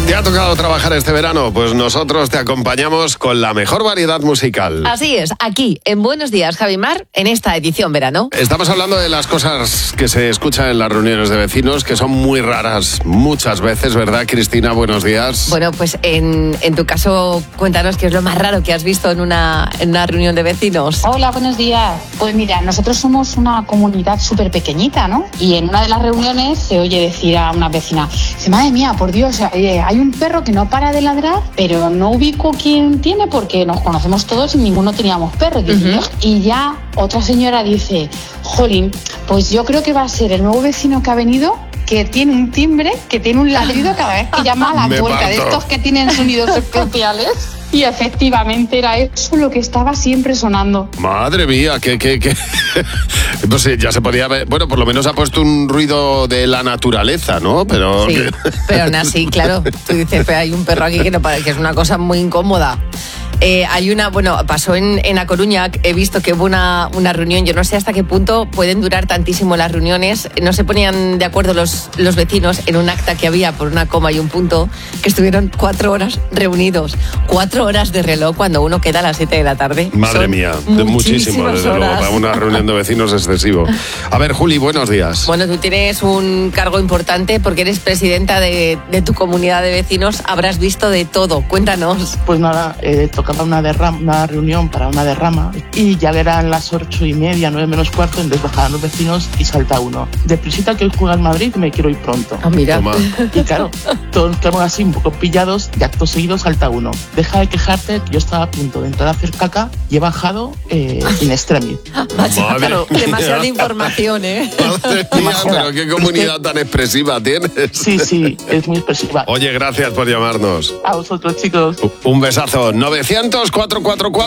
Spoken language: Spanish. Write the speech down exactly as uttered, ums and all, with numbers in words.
¿Te ha tocado trabajar este verano? Pues nosotros te acompañamos con la mejor variedad musical. Así es, aquí en Buenos Días, Javimar, en esta edición verano. Estamos hablando de las cosas que se escuchan en las reuniones de vecinos, que son muy raras muchas veces, ¿verdad, Cristina? Buenos días. Bueno, pues en, en tu caso, cuéntanos qué es lo más raro que has visto en una, en una reunión de vecinos. Hola, buenos días. Pues mira, nosotros somos una comunidad súper pequeñita, ¿no? Y en una de las reuniones se oye decir a una vecina, madre mía, por Dios, eh, hay un perro que no para de ladrar, pero no ubico quién tiene porque nos conocemos todos y ninguno teníamos perro. Uh-huh. Y ya otra señora dice, jolín, pues yo creo que va a ser el nuevo vecino que ha venido, que tiene un timbre, que tiene un ladrido cada vez que llama a la Me puerta, parto. de estos que tienen sonidos especiales. Y efectivamente era eso lo que estaba siempre sonando. Madre mía, que, que, que... No sé, ya se podía ver... Bueno, por lo menos ha puesto un ruido de la naturaleza, ¿no? Pero... Sí, pero aún así, claro. Tú dices, pero hay un perro aquí que no para, que es una cosa muy incómoda. Eh, hay una, bueno, pasó en, en A Coruña, he visto que hubo una, una reunión, yo no sé hasta qué punto pueden durar tantísimo las reuniones, no se ponían de acuerdo los, los vecinos en un acta que había por una coma y un punto, que estuvieron cuatro horas reunidos, cuatro horas de reloj cuando uno queda a las siete de la tarde. Madre Son mía, de muchísimo, desde horas. luego, para una reunión de vecinos excesivo. A ver, Juli, buenos días. Bueno, tú tienes un cargo importante porque eres presidenta de, de tu comunidad de vecinos, habrás visto de todo, cuéntanos. Pues nada, eh, tocaba una, derrama, una reunión para una derrama y ya eran las ocho y media, nueve menos cuarto, entonces bajaban los vecinos y salta uno. Deprisita que hoy juega el Madrid y me quiero ir pronto. Ah, mira. Toma. Y claro, todos quedamos así un poco pillados y acto seguido salta uno. Deja de quejarte, que yo estaba a punto de entrar a hacer caca y he bajado eh, in extremis. Vaya, Madre claro, mía. demasiada información, ¿eh? Madre mía, pero qué comunidad tan expresiva tienes. Sí, sí, es muy expresiva. Oye, gracias por llamarnos. A vosotros, chicos. Un besazo. novecientos, cuatrocientos cuarenta y cuatro